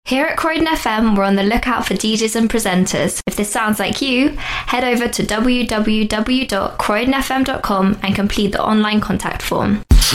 Here at Croydon FM, we're on the lookout for DJs and presenters. If this sounds like you, head over to www.croydonfm.com and complete the online contact form.